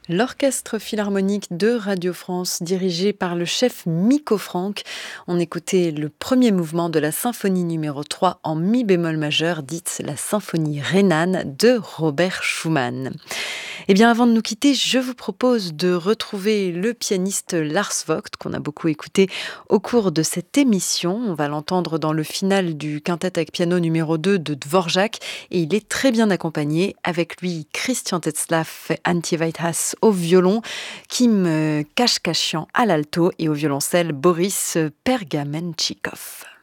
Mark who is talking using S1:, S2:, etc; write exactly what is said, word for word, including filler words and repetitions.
S1: L'Orchestre philharmonique de Radio France, dirigé par le chef Miko Franck, on écoutait le premier mouvement de la symphonie numéro trois en mi bémol majeur, dite la symphonie rhénane de Robert Schumann. Et bien avant de nous quitter, je vous propose de retrouver le pianiste Lars Vogt, qu'on a beaucoup écouté au cours de cette émission. On va l'entendre dans le final du quintet avec piano numéro deux de Dvorak, et il est très bien accompagné. Avec lui, Christian Tetzlaff, Antje Weithas au violon, Kim Kashkashian à l'alto et au violoncelle Boris Pergamenchikov.